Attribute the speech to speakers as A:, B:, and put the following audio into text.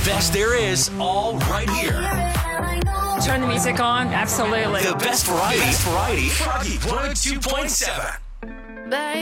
A: best there is, all right here.
B: Turn the music on, absolutely.
A: The best variety. Froggy 102.7.
C: Baby.